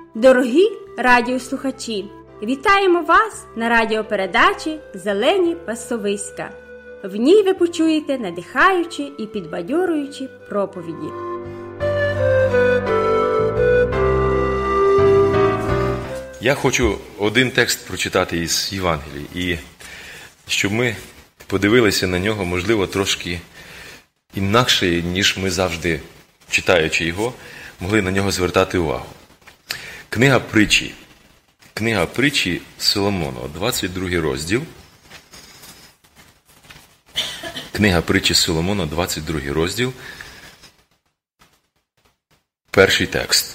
Дорогі радіослухачі, вітаємо вас на радіопередачі «Зелені пасовиська». В ній ви почуєте надихаючі і підбадьорюючі проповіді. Я хочу один текст прочитати із Євангелії, і щоб ми подивилися на нього, можливо, трошки інакше, ніж ми завжди, читаючи його, могли на нього звертати увагу. Книга притчі Соломона, 22 розділ. Книга притчі Соломона, 22 розділ, перший текст.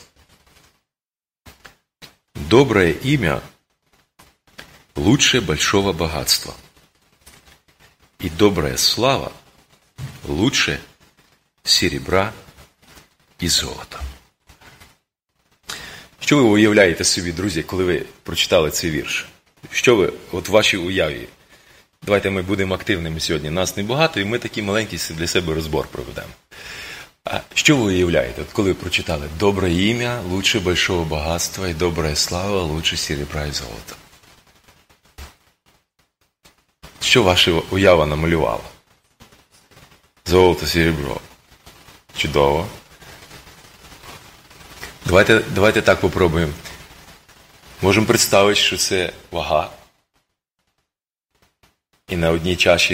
Доброе имя лучше большого богатства, и добрая слава лучше серебра і золота. Що ви уявляєте собі, друзі, коли ви прочитали цей вірш? Що ви, от в вашій уяві? Давайте ми будемо активними сьогодні. Нас небагато, і ми такий маленький для себе розбор проведемо. А що ви уявляєте, от коли ви прочитали «Добре ім'я лучше большого багатства, і добра слава лучше серебра і золота»? Що ваша уява намалювала? Золото, серебро. Чудово. Давайте так попробуємо. Можемо представити, що це вага. І на одній чаші